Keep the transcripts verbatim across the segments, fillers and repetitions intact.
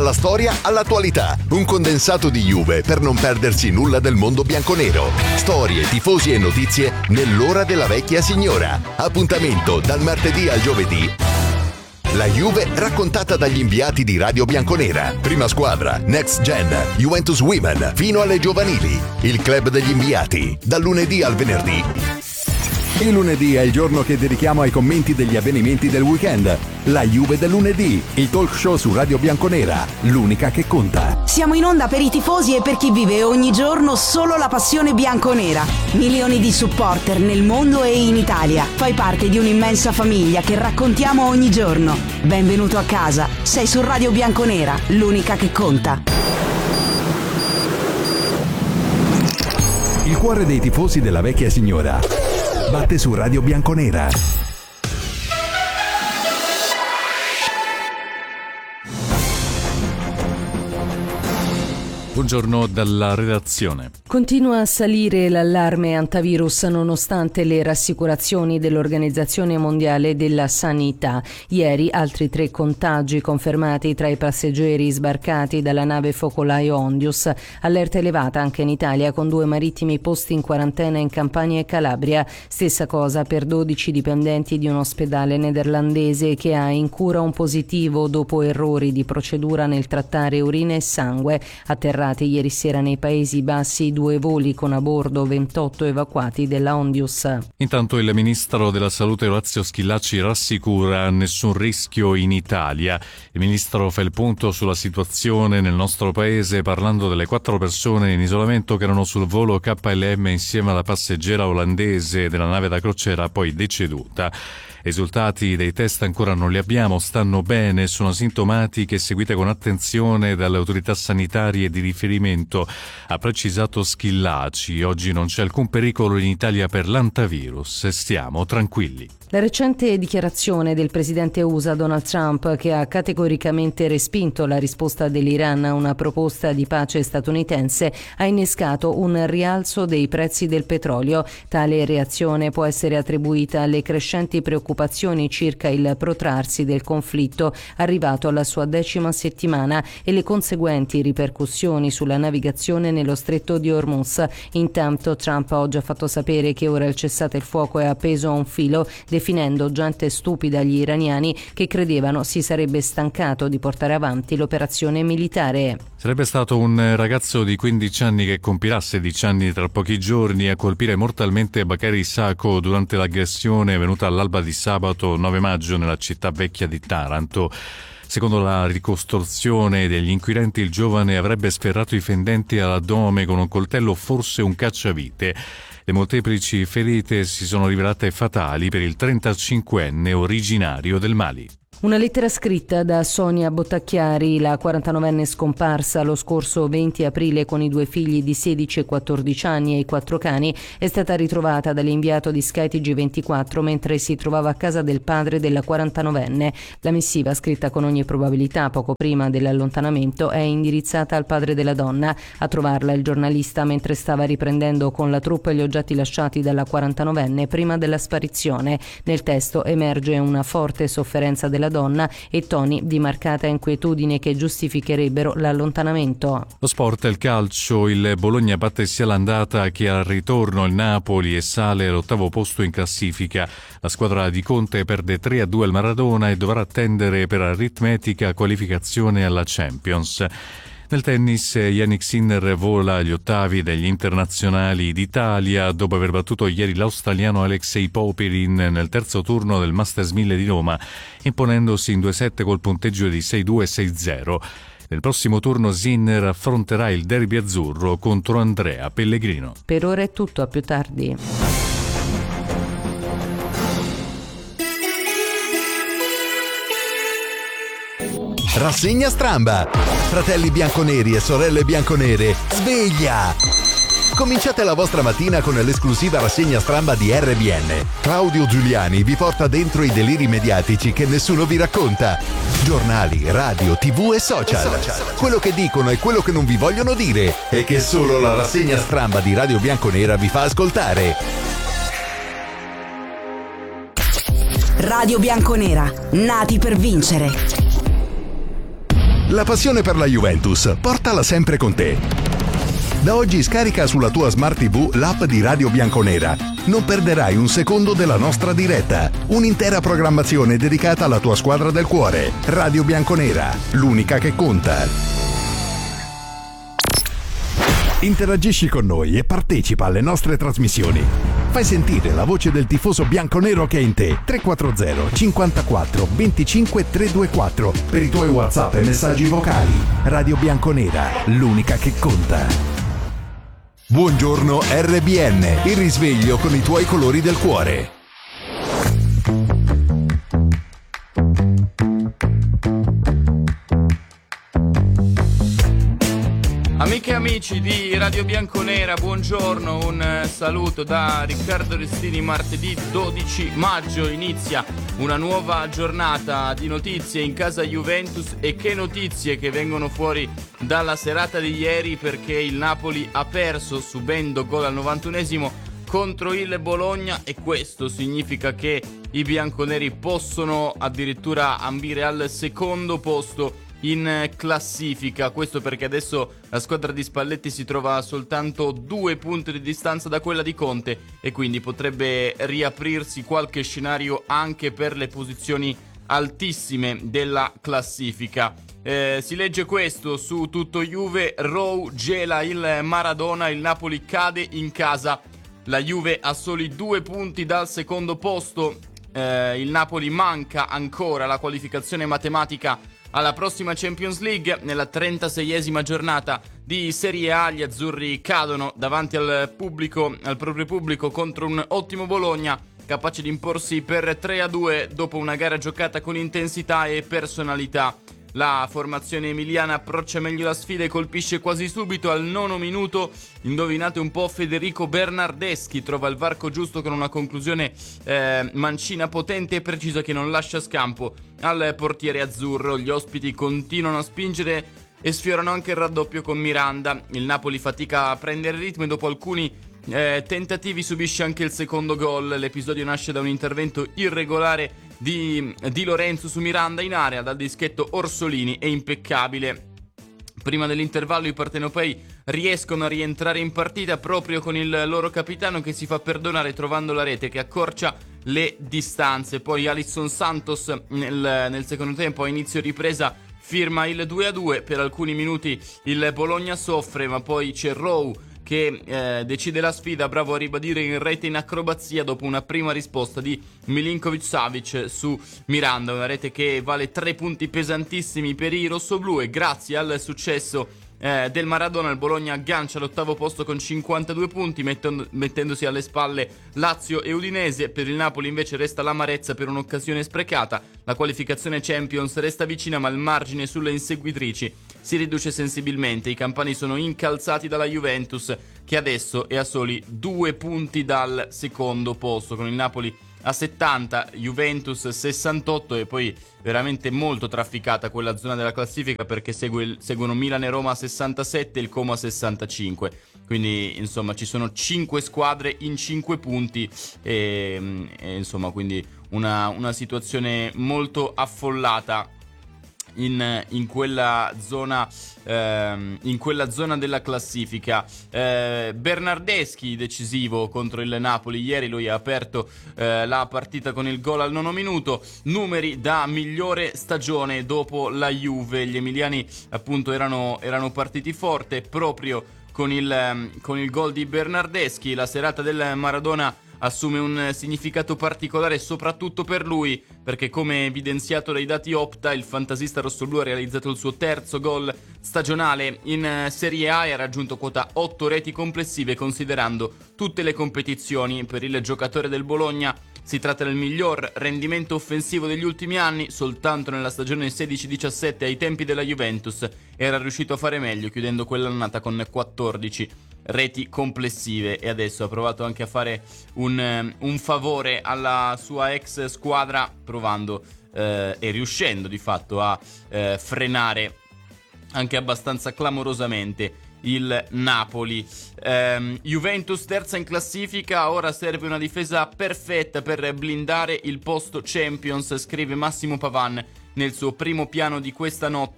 Dalla storia all'attualità, un condensato di Juve per non perdersi nulla del mondo bianconero. Storie, tifosi e notizie nell'ora della vecchia signora. Appuntamento dal martedì al giovedì. La Juve raccontata dagli inviati di Radio Bianconera. Prima squadra, Next Gen, Juventus Women, fino alle giovanili. Il club degli inviati, dal lunedì al venerdì. Il lunedì è il giorno che dedichiamo ai commenti degli avvenimenti del weekend. La Juve del lunedì, il talk show su Radio Bianconera, l'unica che conta. Siamo in onda per i tifosi e per chi vive ogni giorno solo la passione bianconera. Milioni di supporter nel mondo e in Italia. Fai parte di un'immensa famiglia che raccontiamo ogni giorno. Benvenuto a casa. Sei su Radio Bianconera, l'unica che conta. Il cuore dei tifosi della vecchia signora batte su Radio Bianconera. Buongiorno dalla redazione. Continua a salire l'allarme antivirus nonostante le rassicurazioni dell'Organizzazione Mondiale della Sanità. Ieri altri tre contagi confermati tra i passeggeri sbarcati dalla nave focolaio Ondius. Allerta elevata anche in Italia con due marittimi posti in quarantena in Campania e Calabria. Stessa cosa per dodici dipendenti di un ospedale nederlandese che ha in cura un positivo dopo errori di procedura nel trattare urina e sangue. Atterrati ieri sera nei Paesi Bassi due voli con a bordo ventotto evacuati della Ondius. Intanto il ministro della Salute Orazio Schillaci rassicura nessun rischio in Italia. Il ministro fa il punto sulla situazione nel nostro paese parlando delle quattro persone in isolamento che erano sul volo K L M insieme alla passeggera olandese della nave da crociera poi deceduta. I risultati dei test ancora non li abbiamo, stanno bene, sono asintomatiche, seguite con attenzione dalle autorità sanitarie di riferimento, ha precisato Schillaci. Oggi non c'è alcun pericolo in Italia per l'antivirus, stiamo tranquilli. La recente dichiarazione del presidente U S A Donald Trump, che ha categoricamente respinto la risposta dell'Iran a una proposta di pace statunitense, ha innescato un rialzo dei prezzi del petrolio. Tale reazione può essere attribuita alle crescenti preoccupazioni circa il protrarsi del conflitto, arrivato alla sua decima settimana, e le conseguenti ripercussioni sulla navigazione nello stretto di Hormuz. Intanto Trump ha oggi fatto sapere che ora il cessate il fuoco è appeso a un filo, definendo gente stupida gli iraniani che credevano si sarebbe stancato di portare avanti l'operazione militare. Sarebbe stato un ragazzo di quindici anni che compirà sedici anni tra pochi giorni a colpire mortalmente Bakary Sacco durante l'aggressione avvenuta all'alba di sabato nove maggio nella città vecchia di Taranto. Secondo la ricostruzione degli inquirenti, il giovane avrebbe sferrato i fendenti all'addome con un coltello, forse un cacciavite. Le molteplici ferite si sono rivelate fatali per il trentacinquenne originario del Mali. Una lettera scritta da Sonia Bottacchiari, la quarantanovenne scomparsa lo scorso venti aprile con i due figli di sedici e quattordici anni e i quattro cani, è stata ritrovata dall'inviato di Sky T G ventiquattro mentre si trovava a casa del padre della quarantanovenne. La missiva, scritta con ogni probabilità poco prima dell'allontanamento, è indirizzata al padre della donna. A trovarla il giornalista mentre stava riprendendo con la truppa gli oggetti lasciati dalla quarantanovenne prima della sparizione. Nel testo emerge una forte sofferenza della donna e toni di marcata inquietudine che giustificherebbero l'allontanamento. Lo sport e il calcio, il Bologna batte sia l'andata che al ritorno il Napoli e sale all'ottavo posto in classifica. La squadra di Conte perde tre a due al Maradona e dovrà attendere per aritmetica qualificazione alla Champions. Nel tennis, Jannik Sinner vola agli ottavi degli internazionali d'Italia dopo aver battuto ieri l'australiano Alexei Popyrin nel terzo turno del Masters mille di Roma, imponendosi in due sette col punteggio di sei due sei zero. Nel prossimo turno Sinner affronterà il derby azzurro contro Andrea Pellegrino. Per ora è tutto, a più tardi. Rassegna Stramba. Fratelli bianconeri e sorelle bianconere, sveglia! Cominciate la vostra mattina con l'esclusiva rassegna Stramba di R B N. Claudio Giuliani vi porta dentro i deliri mediatici che nessuno vi racconta. Giornali, radio, tv e social. Quello che dicono e quello che non vi vogliono dire e che solo la rassegna Stramba di Radio Bianconera vi fa ascoltare. Radio Bianconera, nati per vincere. La passione per la Juventus, portala sempre con te. Da oggi scarica sulla tua Smart tivù l'app di Radio Bianconera. Non perderai un secondo della nostra diretta. Un'intera programmazione dedicata alla tua squadra del cuore. Radio Bianconera, l'unica che conta. Interagisci con noi e partecipa alle nostre trasmissioni. Fai sentire la voce del tifoso bianconero che è in te. tre quattro zero cinquantaquattro venticinque trecentoventiquattro per i tuoi WhatsApp e messaggi vocali. Radio Bianconera, l'unica che conta. Buongiorno R B N, il risveglio con i tuoi colori del cuore. Amiche e amici di Radio Bianconera, buongiorno, un saluto da Riccardo Restini. Martedì dodici maggio inizia una nuova giornata di notizie in casa Juventus, e che notizie che vengono fuori dalla serata di ieri, perché il Napoli ha perso subendo gol al novantunesimo contro il Bologna, e questo significa che i bianconeri possono addirittura ambire al secondo posto in classifica. Questo perché adesso la squadra di Spalletti si trova a soltanto due punti di distanza da quella di Conte, e quindi potrebbe riaprirsi qualche scenario anche per le posizioni altissime della classifica. Eh, si legge questo su Tutto Juve: Rowe gela il Maradona, il Napoli cade in casa, la Juve ha soli due punti dal secondo posto, eh, il Napoli manca ancora la qualificazione matematica alla prossima Champions League. Nella trentaseiesima giornata di Serie A gli azzurri cadono davanti al pubblico, al proprio pubblico, contro un ottimo Bologna, capace di imporsi per tre a due dopo una gara giocata con intensità e personalità. La formazione emiliana approccia meglio la sfida e colpisce quasi subito al nono minuto. Indovinate un po', Federico Bernardeschi trova il varco giusto con una conclusione eh, mancina, potente e precisa, che non lascia scampo al portiere azzurro. Gli ospiti continuano a spingere e sfiorano anche il raddoppio con Miranda. Il Napoli fatica a prendere ritmo e dopo alcuni eh, tentativi subisce anche il secondo gol. L'episodio nasce da un intervento irregolare Di, di Lorenzo su Miranda in area. Dal dischetto Orsolini è impeccabile. Prima dell'intervallo i partenopei riescono a rientrare in partita proprio con il loro capitano, che si fa perdonare trovando la rete che accorcia le distanze. Poi Alisson Santos nel, nel secondo tempo, a inizio ripresa, firma il due a due. Per alcuni minuti il Bologna soffre, ma poi c'è Rowe che eh, decide la sfida, bravo a ribadire in rete in acrobazia dopo una prima risposta di Milinkovic-Savic su Miranda, una rete che vale tre punti pesantissimi per i rossoblù, e grazie al successo eh, del Maradona il Bologna aggancia l'ottavo posto con cinquantadue punti, mettendo, mettendosi alle spalle Lazio e Udinese. Per il Napoli invece resta l'amarezza per un'occasione sprecata. La qualificazione Champions resta vicina, ma il margine sulle inseguitrici si riduce sensibilmente. I campani sono incalzati dalla Juventus, che adesso è a soli due punti dal secondo posto, con il Napoli a settanta, Juventus sessantotto, e poi veramente molto trafficata quella zona della classifica, perché segue il, seguono Milan e Roma a sessantasette e il Como a sessantacinque. Quindi insomma ci sono cinque squadre in cinque punti e, e insomma quindi una, una situazione molto affollata In, in quella zona ehm, in quella zona della classifica. eh, Bernardeschi decisivo contro il Napoli ieri, lui ha aperto eh, la partita con il gol al nono minuto. Numeri da migliore stagione dopo la Juve. Gli emiliani appunto erano, erano partiti forte proprio con il, con il gol di Bernardeschi. La serata del Maradona assume un significato particolare soprattutto per lui, perché come evidenziato dai dati Opta, il fantasista rossoblù ha realizzato il suo terzo gol stagionale in Serie A e ha raggiunto quota otto reti complessive considerando tutte le competizioni. Per il giocatore del Bologna si tratta del miglior rendimento offensivo degli ultimi anni. Soltanto nella stagione sedici diciassette, ai tempi della Juventus, era riuscito a fare meglio, chiudendo quell'annata con quattordici reti complessive, e adesso ha provato anche a fare un, un favore alla sua ex squadra, provando eh, e riuscendo di fatto a eh, frenare anche abbastanza clamorosamente il Napoli. ehm, Juventus terza in classifica, ora serve una difesa perfetta per blindare il posto Champions, scrive Massimo Pavan nel suo primo piano di questa notte.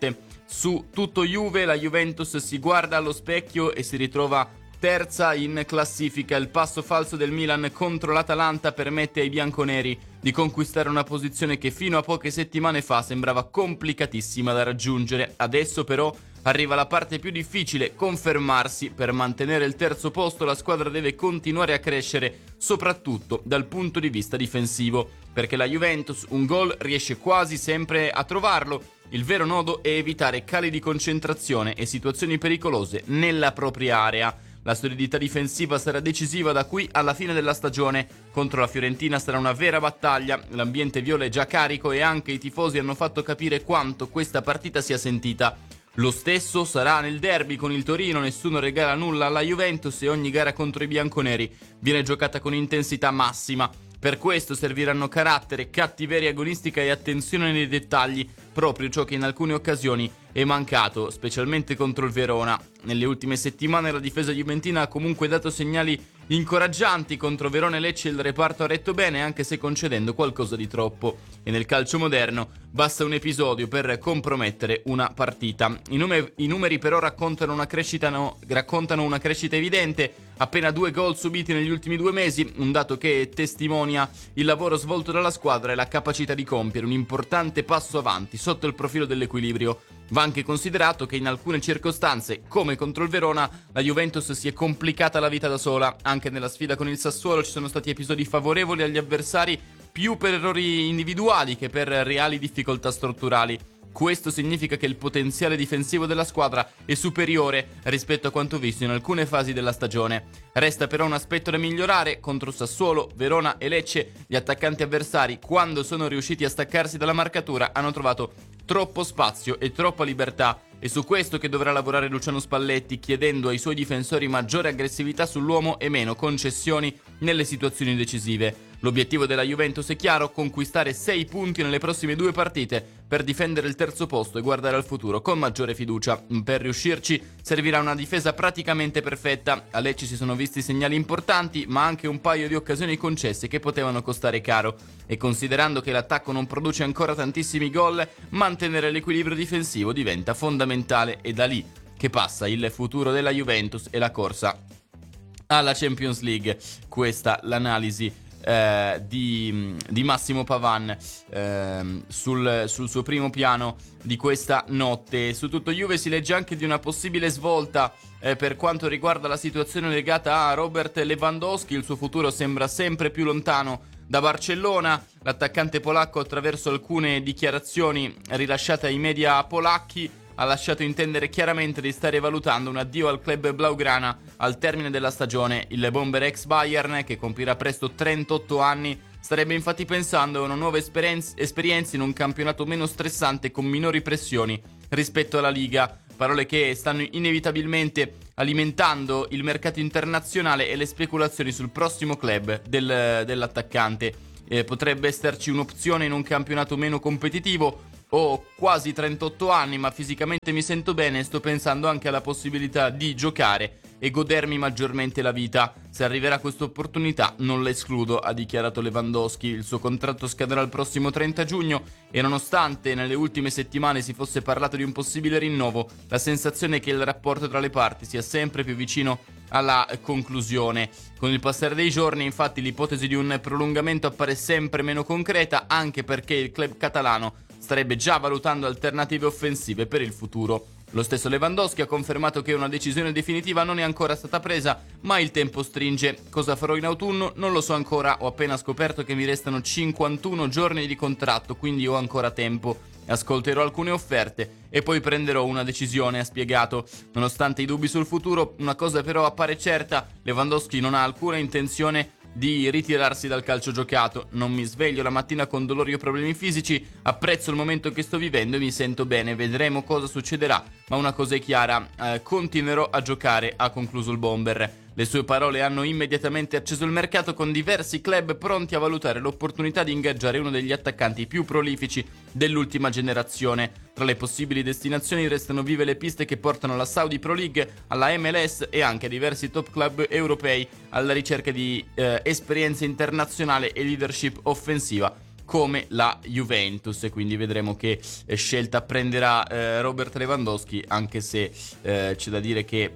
su tutto Juve. La Juventus si guarda allo specchio e si ritrova terza in classifica. Il passo falso del Milan contro l'Atalanta permette ai bianconeri di conquistare una posizione che fino a poche settimane fa sembrava complicatissima da raggiungere. Adesso però arriva la parte più difficile, confermarsi. Per mantenere il terzo posto la squadra deve continuare a crescere, soprattutto dal punto di vista difensivo, perché la Juventus un gol riesce quasi sempre a trovarlo. Il vero nodo è evitare cali di concentrazione e situazioni pericolose nella propria area. La solidità difensiva sarà decisiva da qui alla fine della stagione. Contro la Fiorentina sarà una vera battaglia, l'ambiente viola è già carico e anche i tifosi hanno fatto capire quanto questa partita sia sentita. Lo stesso sarà nel derby con il Torino, nessuno regala nulla alla Juventus e ogni gara contro i bianconeri viene giocata con intensità massima. Per questo serviranno carattere, cattiveria agonistica e attenzione nei dettagli, proprio ciò che in alcune occasioni è mancato, specialmente contro il Verona. Nelle ultime settimane la difesa juventina ha comunque dato segnali incoraggianti. Contro Verona e Lecce il reparto ha retto bene, anche se concedendo qualcosa di troppo. E nel calcio moderno basta un episodio per compromettere una partita. I, nume- i numeri però raccontano una crescita, no- raccontano una crescita evidente. Appena due gol subiti negli ultimi due mesi, un dato che testimonia il lavoro svolto dalla squadra e la capacità di compiere un importante passo avanti sotto il profilo dell'equilibrio. Va anche considerato che in alcune circostanze, come contro il Verona, la Juventus si è complicata la vita da sola. Anche nella sfida con il Sassuolo ci sono stati episodi favorevoli agli avversari più per errori individuali che per reali difficoltà strutturali. Questo significa che il potenziale difensivo della squadra è superiore rispetto a quanto visto in alcune fasi della stagione. Resta però un aspetto da migliorare. Contro Sassuolo, Verona e Lecce, gli attaccanti avversari, quando sono riusciti a staccarsi dalla marcatura, hanno trovato troppo spazio e troppa libertà. È su questo che dovrà lavorare Luciano Spalletti, chiedendo ai suoi difensori maggiore aggressività sull'uomo e meno concessioni nelle situazioni decisive. L'obiettivo della Juventus è chiaro: conquistare sei punti nelle prossime due partite per difendere il terzo posto e guardare al futuro con maggiore fiducia. Per riuscirci servirà una difesa praticamente perfetta. A Lecce si sono visti segnali importanti, ma anche un paio di occasioni concesse che potevano costare caro. E considerando che l'attacco non produce ancora tantissimi gol, mantenere l'equilibrio difensivo diventa fondamentale. E da lì che passa il futuro della Juventus e la corsa alla Champions League. Questa l'analisi Eh, di, di Massimo Pavan eh, sul, sul suo primo piano di questa notte. Su tutto Juve si legge anche di una possibile svolta eh, per quanto riguarda la situazione legata a Robert Lewandowski. Il suo futuro sembra sempre più lontano da Barcellona. L'attaccante polacco, attraverso alcune dichiarazioni rilasciate ai media polacchi, ha lasciato intendere chiaramente di stare valutando un addio al club blaugrana al termine della stagione. Il bomber ex Bayern, che compirà presto trentotto anni, starebbe infatti pensando a una nuova esperienza, esperienza in un campionato meno stressante con minori pressioni rispetto alla Liga. Parole che stanno inevitabilmente alimentando il mercato internazionale e le speculazioni sul prossimo club del, dell'attaccante. Eh, potrebbe esserci un'opzione in un campionato meno competitivo. Ho quasi trentotto anni, ma fisicamente mi sento bene e sto pensando anche alla possibilità di giocare e godermi maggiormente la vita. Se arriverà questa opportunità non la escludo, ha dichiarato Lewandowski. Il suo contratto scadrà il prossimo trenta giugno e nonostante nelle ultime settimane si fosse parlato di un possibile rinnovo, la sensazione è che il rapporto tra le parti sia sempre più vicino alla conclusione. Con il passare dei giorni, infatti, l'ipotesi di un prolungamento appare sempre meno concreta, anche perché il club catalano starebbe già valutando alternative offensive per il futuro. Lo stesso Lewandowski ha confermato che una decisione definitiva non è ancora stata presa, ma il tempo stringe. Cosa farò in autunno? Non lo so ancora, ho appena scoperto che mi restano cinquantuno giorni di contratto, quindi ho ancora tempo. Ascolterò alcune offerte e poi prenderò una decisione, ha spiegato. Nonostante i dubbi sul futuro, una cosa però appare certa: Lewandowski non ha alcuna intenzione di ritirarsi dal calcio giocato. Non mi sveglio la mattina con dolori o problemi fisici, apprezzo il momento che sto vivendo e mi sento bene, vedremo cosa succederà, ma una cosa è chiara, eh, continuerò a giocare, ha concluso il bomber. Le sue parole hanno immediatamente acceso il mercato, con diversi club pronti a valutare l'opportunità di ingaggiare uno degli attaccanti più prolifici dell'ultima generazione. Tra le possibili destinazioni restano vive le piste che portano alla Saudi Pro League, alla M L S e anche a diversi top club europei alla ricerca di eh, esperienza internazionale e leadership offensiva come la Juventus, e quindi vedremo che eh, scelta prenderà eh, Robert Lewandowski, anche se eh, c'è da dire che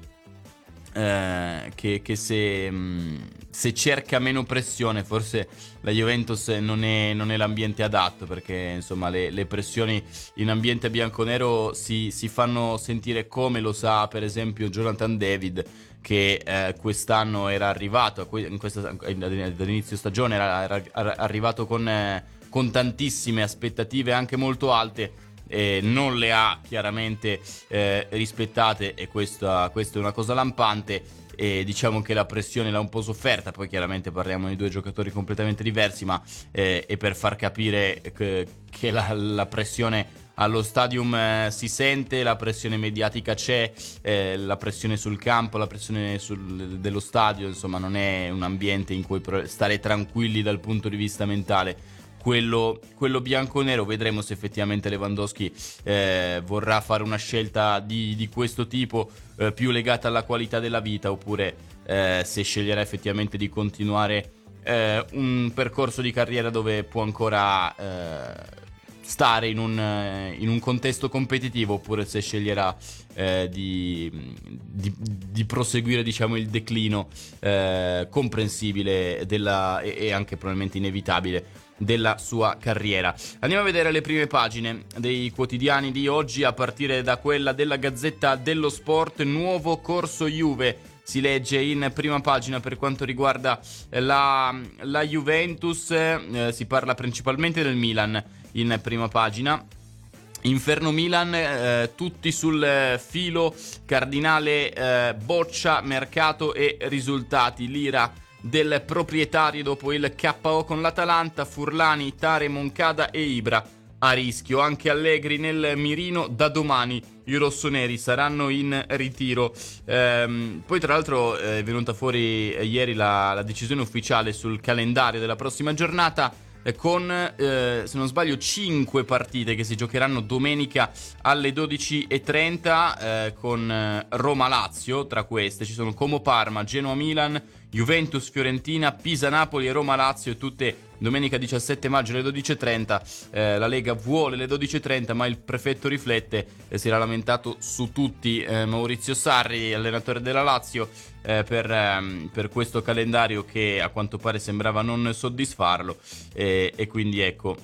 Eh, che, che se, mh, se cerca meno pressione forse la Juventus non è, non è l'ambiente adatto, perché insomma le, le pressioni in ambiente bianconero si, si fanno sentire, come lo sa per esempio Jonathan David, che eh, quest'anno era arrivato in questa, dall'inizio stagione era, era arrivato con, eh, con tantissime aspettative anche molto alte. Eh, non le ha chiaramente eh, rispettate, e questa, questa è una cosa lampante, e diciamo che la pressione l'ha un po' sofferta. Poi chiaramente parliamo di due giocatori completamente diversi, ma eh, è per far capire che, che la, la pressione allo stadium eh, si sente, la pressione mediatica c'è, eh, la pressione sul campo, la pressione sul, dello stadio, insomma non è un ambiente in cui stare tranquilli dal punto di vista mentale. Quello, quello bianconero. Vedremo se effettivamente Lewandowski eh, vorrà fare una scelta di, di questo tipo, eh, più legata alla qualità della vita, oppure eh, se sceglierà effettivamente di continuare eh, un percorso di carriera dove può ancora eh, stare in un, in un contesto competitivo, oppure se sceglierà eh, di, di, di proseguire, diciamo, il declino eh, comprensibile della, e, e anche probabilmente inevitabile della sua carriera. Andiamo a vedere le prime pagine dei quotidiani di oggi, a partire da quella della Gazzetta dello Sport. Nuovo corso Juve, si legge in prima pagina per quanto riguarda la, la Juventus. Eh, si parla principalmente del Milan in prima pagina. Inferno Milan, eh, tutti sul filo. Cardinale eh, boccia mercato e risultati. L'ira del proprietario dopo il K O con l'Atalanta. Furlani, Tare, Moncada e Ibra a rischio. Anche Allegri nel mirino. Da domani i rossoneri saranno in ritiro. Ehm, poi tra l'altro è venuta fuori eh, ieri la, la decisione ufficiale sul calendario della prossima giornata, eh, con eh, se non sbaglio cinque partite che si giocheranno domenica alle dodici e trenta, eh, con eh, Roma-Lazio. Tra queste ci sono Como-Parma, Genoa-Milan, Juventus-Fiorentina, Pisa-Napoli e Roma-Lazio, tutte domenica diciassette maggio alle dodici e trenta. Eh, la Lega vuole le dodici e trenta, ma il prefetto riflette. Eh, si era lamentato su tutti eh, Maurizio Sarri, allenatore della Lazio, eh, per, ehm, per questo calendario che a quanto pare sembrava non soddisfarlo, eh, e quindi ecco,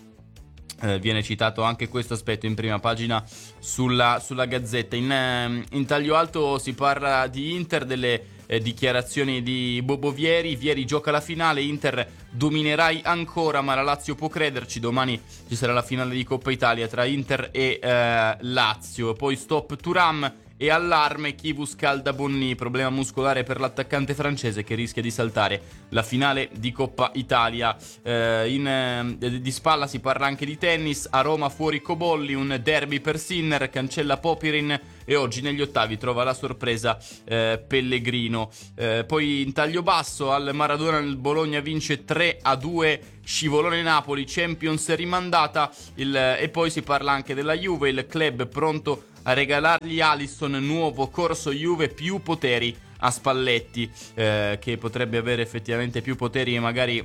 eh, viene citato anche questo aspetto in prima pagina sulla, sulla Gazzetta. In, eh, in taglio alto si parla di Inter, delle Eh, dichiarazioni di Bobo Vieri. Vieri gioca la finale, Inter dominerai ancora, ma la Lazio può crederci. Domani ci sarà la finale di Coppa Italia tra Inter e eh, Lazio. Poi stop Thuram e allarme Chivu scalda Bonni, problema muscolare per l'attaccante francese che rischia di saltare la finale di Coppa Italia. Eh, in, eh, di spalla si parla anche di tennis. A Roma fuori Cobolli, un derby per Sinner, cancella Popirin e oggi negli ottavi trova la sorpresa eh, Pellegrino. Eh, poi in taglio basso al Maradona il Bologna vince tre a due, scivolone Napoli, Champions rimandata. Il, e poi si parla anche della Juve, il club pronto a regalargli Alisson, nuovo corso Juve, più poteri a Spalletti, eh, che potrebbe avere effettivamente più poteri e magari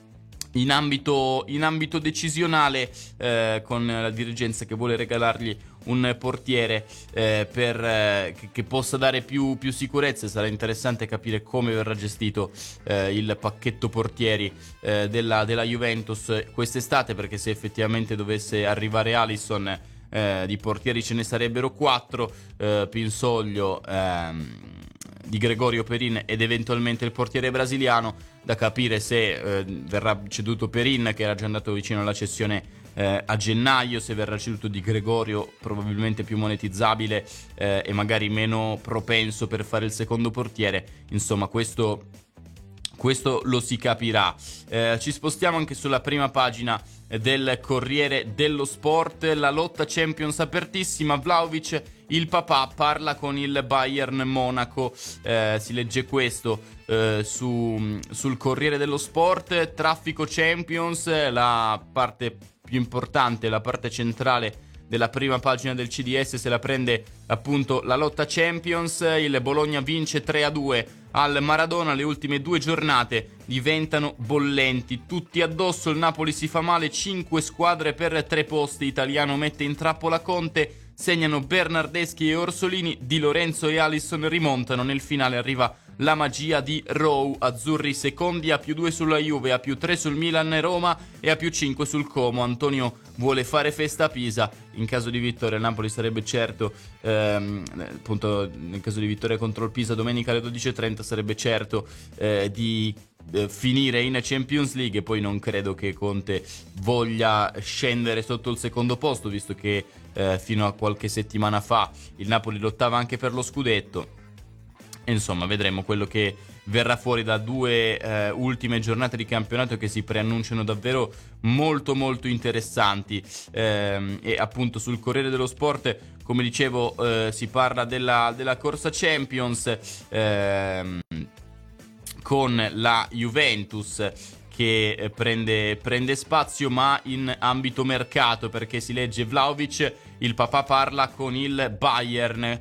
in ambito, in ambito decisionale, eh, con la dirigenza che vuole regalargli un portiere eh, per, eh, che, che possa dare più, più sicurezza. Sarà interessante capire come verrà gestito eh, il pacchetto portieri eh, della, della Juventus quest'estate, perché se effettivamente dovesse arrivare Alisson, Eh, di portieri ce ne sarebbero quattro, eh, Pinsoglio, ehm, Di Gregorio, Perin ed eventualmente il portiere brasiliano. Da capire se eh, verrà ceduto Perin, che era già andato vicino alla cessione eh, a gennaio, se verrà ceduto Di Gregorio, probabilmente più monetizzabile eh, e magari meno propenso per fare il secondo portiere. Insomma, questo, questo lo si capirà. Eh, ci spostiamo anche sulla prima pagina del Corriere dello Sport. La lotta Champions apertissima. Vlahovic, il papà, parla con il Bayern Monaco. Eh, si legge questo eh, su, sul Corriere dello Sport. Traffico Champions, la parte più importante, la parte centrale della prima pagina del C D S se la prende appunto la lotta Champions. Il Bologna vince tre a due al Maradona, le ultime due giornate diventano bollenti, tutti addosso, il Napoli si fa male, cinque squadre per tre posti, Italiano mette in trappola Conte, segnano Bernardeschi e Orsolini, Di Lorenzo e Alisson rimontano, nel finale arriva la magia di Rowe, azzurri secondi, a più due sulla Juve, a più tre sul Milan e Roma e a più cinque sul Como. Antonio vuole fare festa a Pisa, in caso di vittoria il Napoli sarebbe certo, ehm, appunto nel caso di vittoria contro il Pisa domenica alle dodici e trenta sarebbe certo eh, di eh, finire in Champions League, e poi non credo che Conte voglia scendere sotto il secondo posto, visto che eh, fino a qualche settimana fa il Napoli lottava anche per lo scudetto. Insomma, vedremo quello che verrà fuori da due eh, ultime giornate di campionato che si preannunciano davvero molto molto interessanti. Eh, e appunto sul Corriere dello Sport, come dicevo, eh, si parla della, della corsa Champions eh, con la Juventus che prende, prende spazio, ma in ambito mercato, perché si legge Vlahovic, il papà parla con il Bayern,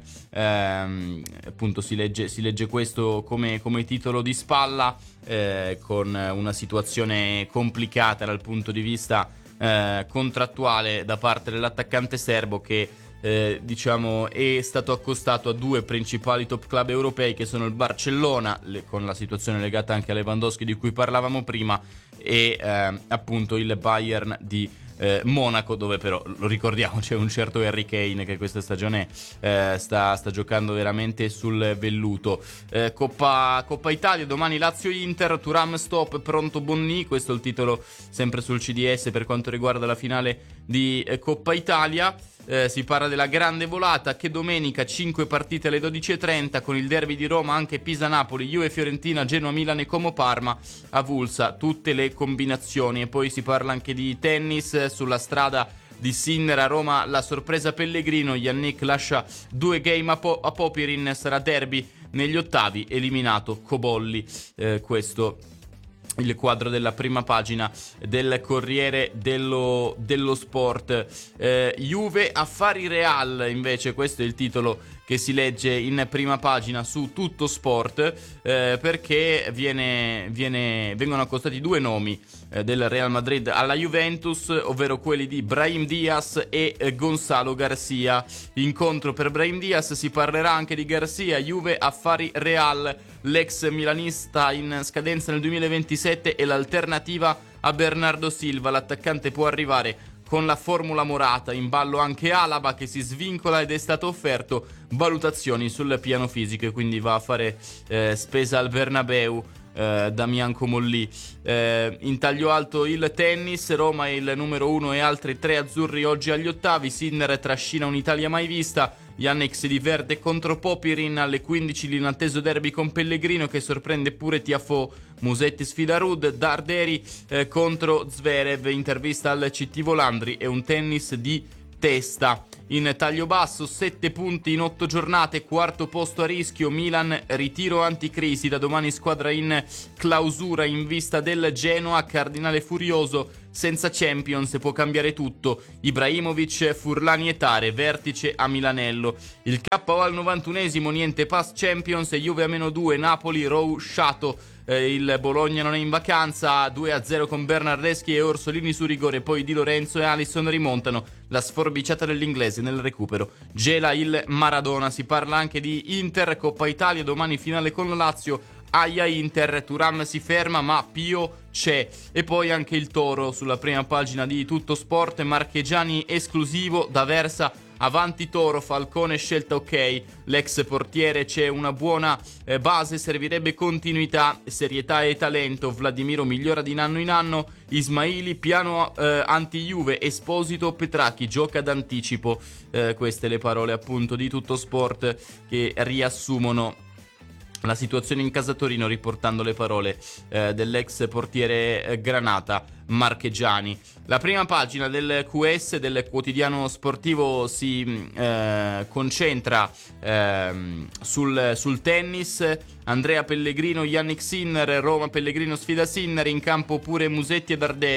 ehm, appunto si legge, si legge questo come, come titolo di spalla, eh, con una situazione complicata dal punto di vista eh, contrattuale da parte dell'attaccante serbo, che Eh, diciamo è stato accostato a due principali top club europei, che sono il Barcellona, le, con la situazione legata anche a Lewandowski di cui parlavamo prima, e eh, appunto il Bayern di eh, Monaco, dove però, lo ricordiamo, c'è un certo Harry Kane che questa stagione eh, sta, sta giocando veramente sul velluto. eh, Coppa, Coppa Italia, domani Lazio-Inter, Thuram stop, pronto Bonni, questo è il titolo sempre sul C D S per quanto riguarda la finale di eh, Coppa Italia. Eh, si parla della grande volata, che domenica cinque partite alle dodici e trenta, con il derby di Roma anche Pisa-Napoli, Juve Fiorentina, Genoa-Milan e Como-Parma, avulsa tutte le combinazioni. E poi si parla anche di tennis, sulla strada di Sinner a Roma la sorpresa Pellegrino, Yannick lascia due game a, po- a Popirin, sarà derby negli ottavi, eliminato Cobolli. Eh, questo il quadro della prima pagina del Corriere dello, dello Sport. eh, Juve affari Real, invece, questo è il titolo che si legge in prima pagina su Tutto Sport, eh, perché viene, viene, vengono accostati due nomi eh, del Real Madrid alla Juventus, ovvero quelli di Brahim Diaz e eh, Gonzalo Garcia. Incontro per Brahim Diaz, si parlerà anche di Garcia. Juve affari Real, l'ex milanista in scadenza nel duemilaventisette e l'alternativa a Bernardo Silva. L'attaccante può arrivare con la formula Morata, in ballo anche Alaba che si svincola ed è stato offerto valutazioni sul piano fisico, e quindi va a fare eh, spesa al Bernabeu. eh, Damian Comolli. Eh, in taglio alto il tennis, Roma è il numero uno e altri tre azzurri oggi agli ottavi. Sinner trascina un'Italia mai vista. Yannick si diverte contro Popirin, alle quindici l'inatteso derby con Pellegrino che sorprende pure Tiafoe. Musetti sfida Rud, Darderi eh, contro Zverev, intervista al C T Volandri, e un tennis di testa. In taglio basso, sette punti in otto giornate, quarto posto a rischio, Milan, ritiro anticrisi, da domani squadra in clausura in vista del Genoa, Cardinale furioso, senza Champions può cambiare tutto, Ibrahimovic, Furlani e Tare, vertice a Milanello. Il K O al novantunesimo, niente pass Champions, Juve a meno due, Napoli, Rowe, Sciato. Eh, il Bologna non è in vacanza, due a zero con Bernardeschi e Orsolini su rigore, poi Di Lorenzo e Alisson rimontano. La sforbiciata dell'inglese nel recupero gela il Maradona. Si parla anche di Inter, Coppa Italia, domani finale con la Lazio. Aia Inter, Thuram si ferma ma Pio c'è. E poi anche il Toro sulla prima pagina di Tutto Sport, Marchegiani esclusivo, D'Aversa avanti Toro, Falcone scelta ok, l'ex portiere, c'è una buona eh, base, servirebbe continuità, serietà e talento, Vladimiro migliora di anno in anno, Ismaili piano eh, anti-Juve, Esposito, Petracchi gioca d'anticipo. Eh, queste le parole appunto di Tutto Sport che riassumono la situazione in casa Torino, riportando le parole eh, dell'ex portiere eh, Granata Marchegiani. La prima pagina del Q S, del quotidiano sportivo, si eh, concentra eh, sul, sul tennis. Andrea Pellegrino, Yannick Sinner, Roma Pellegrino sfida Sinner, in campo pure Musetti e Darderi.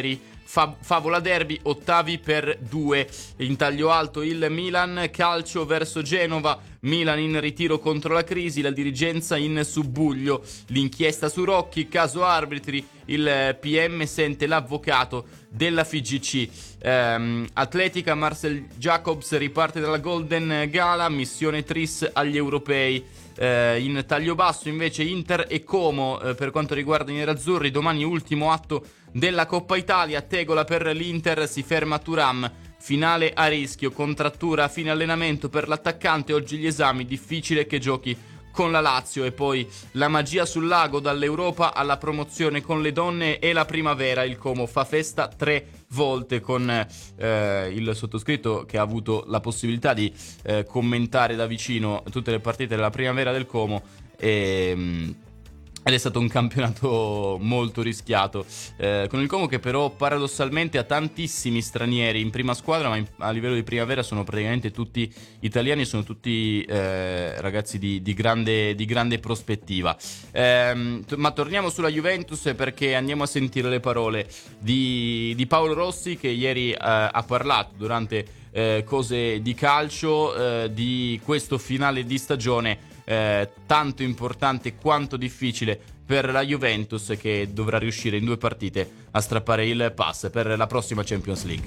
Fa- Favola Derby, ottavi per due. In taglio alto il Milan, calcio verso Genova, Milan in ritiro contro la crisi, la dirigenza in subbuglio, l'inchiesta su Rocchi, caso arbitri, il P M sente l'avvocato della F G C. ehm, Atletica, Marcel Jacobs riparte dalla Golden Gala, missione Tris agli europei. Eh, in taglio basso invece Inter e Como eh, per quanto riguarda i nerazzurri. Domani ultimo atto della Coppa Italia, tegola per l'Inter, si ferma Thuram, finale a rischio, contrattura a fine allenamento per l'attaccante, oggi gli esami, difficile che giochi con la Lazio. E poi la magia sul lago, dall'Europa alla promozione con le donne e la primavera, il Como fa festa tre volte con eh, il sottoscritto che ha avuto la possibilità di eh, commentare da vicino tutte le partite della primavera del Como e... Mh, ed è stato un campionato molto rischiato eh, con il Como, che però paradossalmente ha tantissimi stranieri in prima squadra, ma in, a livello di primavera sono praticamente tutti italiani, sono tutti eh, ragazzi di, di, grande, di grande prospettiva. Eh, t- ma torniamo sulla Juventus, perché andiamo a sentire le parole di, di Paolo Rossi, che ieri eh, ha parlato durante eh, Cose di Calcio eh, di questo finale di stagione Eh, tanto importante quanto difficile per la Juventus, che dovrà riuscire in due partite a strappare il pass per la prossima Champions League.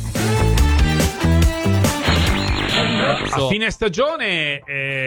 A fine stagione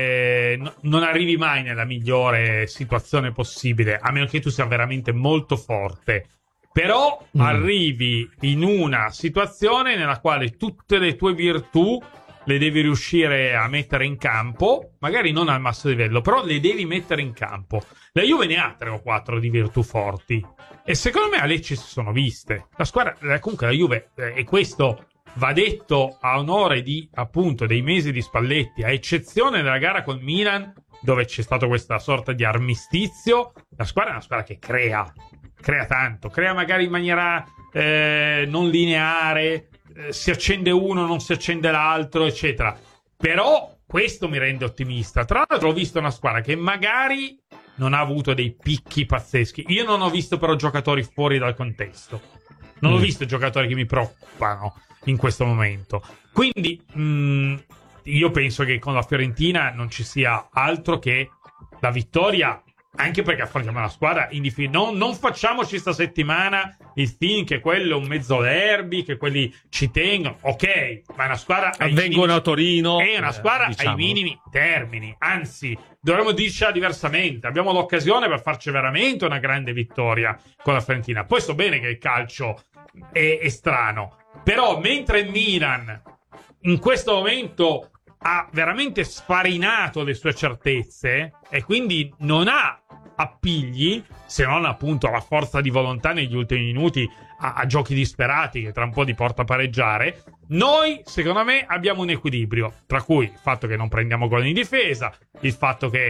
eh, no, non arrivi mai nella migliore situazione possibile, a meno che tu sia veramente molto forte. Però mm. arrivi in una situazione nella quale tutte le tue virtù le devi riuscire a mettere in campo, magari non al massimo livello, però le devi mettere in campo. La Juve ne ha tre o quattro di virtù forti, e secondo me a Lecce si sono viste. La squadra, comunque la Juve, eh, e questo va detto a onore di, appunto, dei mesi di Spalletti, a eccezione della gara col Milan, dove c'è stato questa sorta di armistizio, la squadra è una squadra che crea, crea tanto, crea magari in maniera eh, non lineare, si accende uno, non si accende l'altro, eccetera. Però questo mi rende ottimista. Tra l'altro ho visto una squadra che magari non ha avuto dei picchi pazzeschi. Io non ho visto però giocatori fuori dal contesto. Non mm. ho visto giocatori che mi preoccupano in questo momento. Quindi mh, io penso che con la Fiorentina non ci sia altro che la vittoria, anche perché affrontiamo una squadra indifferibile. Non, non facciamoci sta settimana il film che quello è un mezzo derby, che quelli ci tengono. Ok, ma è una squadra avvengono a Torino. È una squadra eh, diciamo. ai minimi termini. Anzi, dovremmo dircela diversamente. Abbiamo l'occasione per farci veramente una grande vittoria con la Fiorentina. Poi so bene che il calcio è, è strano, però mentre il Milan in questo momento ha veramente sfarinato le sue certezze e quindi non ha appigli, se non appunto la forza di volontà negli ultimi minuti a, a giochi disperati che tra un po' ti porta a pareggiare, noi secondo me abbiamo un equilibrio, tra cui il fatto che non prendiamo gol in difesa, il fatto che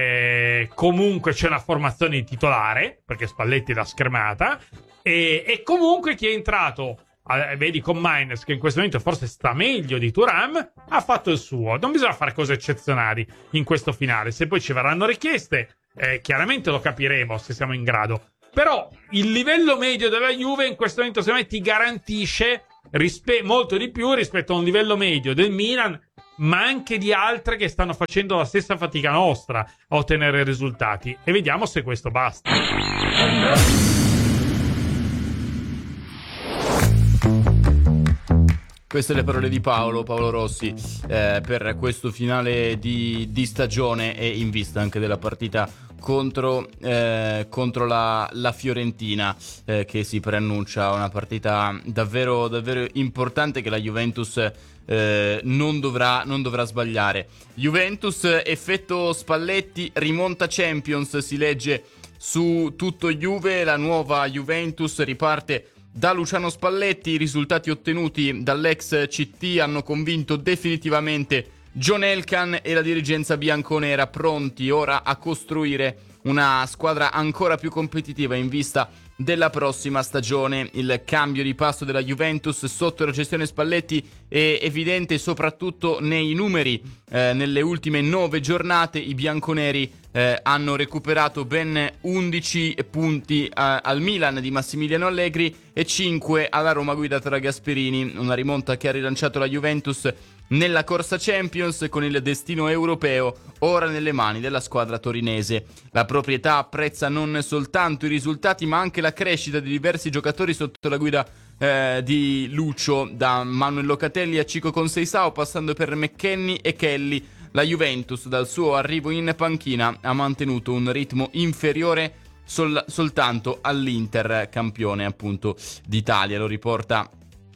eh, comunque c'è una formazione di titolare, perché Spalletti l'ha schermata, e, e comunque chi è entrato, Uh, vedi con Maines, che in questo momento forse sta meglio di Thuram, ha fatto il suo. Non bisogna fare cose eccezionali in questo finale. Se poi ci verranno richieste, eh, chiaramente lo capiremo se siamo in grado. Però il livello medio della Juve in questo momento secondo me ti garantisce rispe- molto di più rispetto a un livello medio del Milan, ma anche di altre che stanno facendo la stessa fatica nostra a ottenere risultati. E vediamo se questo basta. Queste le parole di Paolo, Paolo Rossi, eh, per questo finale di, di stagione e in vista anche della partita contro, eh, contro la, la Fiorentina, eh, che si preannuncia una partita davvero, davvero importante che la Juventus eh, non dovrà, non dovrà sbagliare. Juventus, effetto Spalletti, rimonta Champions, si legge su Tutto Juve. La nuova Juventus riparte da Luciano Spalletti. I risultati ottenuti dall'ex C T hanno convinto definitivamente John Elkann e la dirigenza bianconera, pronti ora a costruire una squadra ancora più competitiva in vista della prossima stagione. Il cambio di passo della Juventus sotto la gestione Spalletti è evidente soprattutto nei numeri. Eh, nelle ultime nove giornate i bianconeri eh, hanno recuperato ben undici punti eh, al Milan di Massimiliano Allegri e cinque alla Roma guidata da Gasperini, una rimonta che ha rilanciato la Juventus nella corsa Champions, con il destino europeo ora nelle mani della squadra torinese. La proprietà apprezza non soltanto i risultati ma anche la crescita di diversi giocatori sotto la guida eh, di Lucio, da Manuel Locatelli a Chico Conceição passando per McKennie e Kelly. La Juventus dal suo arrivo in panchina ha mantenuto un ritmo inferiore sol- soltanto all'Inter, campione appunto d'Italia, lo riporta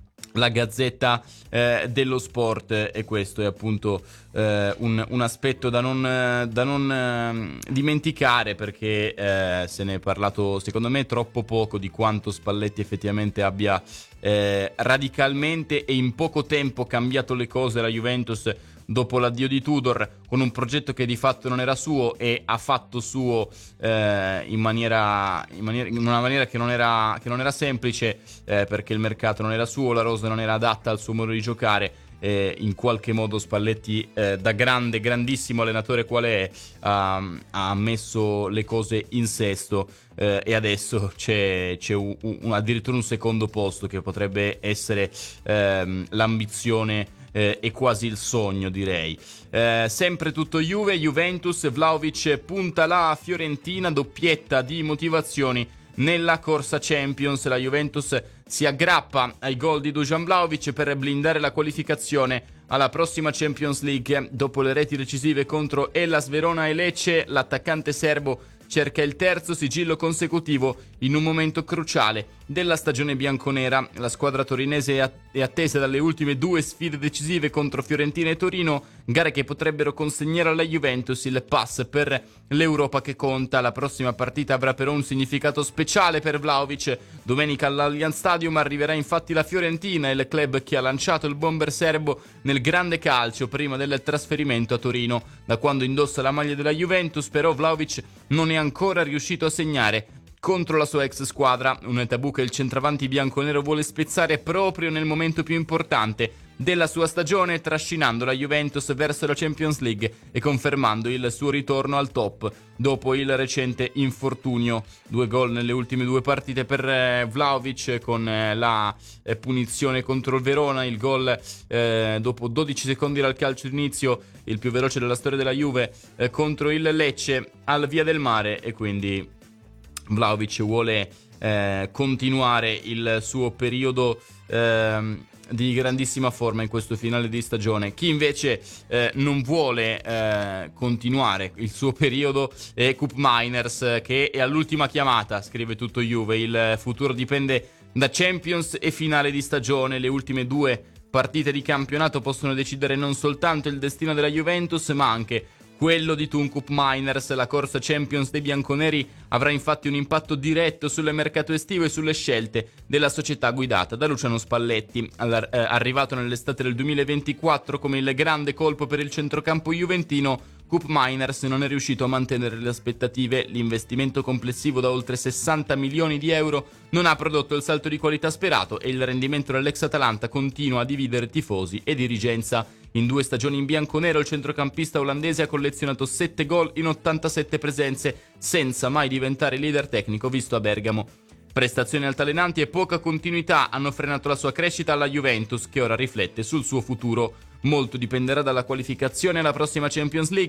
la Gazzetta eh, dello Sport, e questo è appunto eh, un, un aspetto da non, da non eh, dimenticare, perché eh, se ne è parlato secondo me troppo poco di quanto Spalletti effettivamente abbia eh, radicalmente e in poco tempo cambiato le cose alla Juventus dopo l'addio di Tudor, con un progetto che di fatto non era suo e ha fatto suo eh, in, maniera, in, maniera, in una maniera che non era, che non era semplice, eh, perché il mercato non era suo, la rosa non era adatta al suo modo di giocare. Eh, in qualche modo Spalletti, eh, da grande, grandissimo allenatore quale è, ha, ha messo le cose in sesto, eh, e adesso c'è, c'è un, un, addirittura un secondo posto che potrebbe essere ehm, l'ambizione Eh, è quasi il sogno, direi. Eh, sempre tutto Juve, Juventus, Vlahovic punta la Fiorentina, doppietta di motivazioni nella corsa Champions. La Juventus si aggrappa ai gol di Dusan Vlahovic per blindare la qualificazione alla prossima Champions League. Dopo le reti decisive contro Hellas Verona e Lecce, l'attaccante serbo cerca il terzo sigillo consecutivo in un momento cruciale della stagione bianconera. La squadra torinese è attesa dalle ultime due sfide decisive contro Fiorentina e Torino, gare che potrebbero consegnare alla Juventus il pass per l'Europa che conta. La prossima partita avrà però un significato speciale per Vlahovic. Domenica all'Allianz Stadium arriverà infatti la Fiorentina, il club che ha lanciato il bomber serbo nel grande calcio prima del trasferimento a Torino. Da quando indossa la maglia della Juventus però Vlahovic non è ancora riuscito a segnare contro la sua ex squadra, un tabù che il centravanti bianconero vuole spezzare proprio nel momento più importante della sua stagione, trascinando la Juventus verso la Champions League e confermando il suo ritorno al top dopo il recente infortunio. Due gol nelle ultime due partite per eh, Vlahovic, con eh, la eh, punizione contro il Verona, il gol eh, dopo dodici secondi dal calcio d'inizio, il più veloce della storia della Juve, eh, contro il Lecce al Via del Mare, e quindi Vlahovic vuole eh, continuare il suo periodo eh, di grandissima forma in questo finale di stagione. Chi invece eh, non vuole eh, continuare il suo periodo è Koop Meiners, che è all'ultima chiamata, scrive tutto Juve. Il futuro dipende da Champions e finale di stagione. Le ultime due partite di campionato possono decidere non soltanto il destino della Juventus ma anche quello di Koop Meiners. La corsa Champions dei bianconeri avrà infatti un impatto diretto sul mercato estivo e sulle scelte della società guidata da Luciano Spalletti. All- eh, arrivato nell'estate del duemilaventiquattro come il grande colpo per il centrocampo juventino, Koop Meiners non è riuscito a mantenere le aspettative. L'investimento complessivo da oltre sessanta milioni di euro non ha prodotto il salto di qualità sperato e il rendimento dell'ex Atalanta continua a dividere tifosi e dirigenza. In due stagioni in bianconero il centrocampista olandese ha collezionato sette gol in ottantasette presenze, senza mai diventare leader tecnico visto a Bergamo. Prestazioni altalenanti e poca continuità hanno frenato la sua crescita alla Juventus, che ora riflette sul suo futuro. Molto dipenderà dalla qualificazione alla prossima Champions League,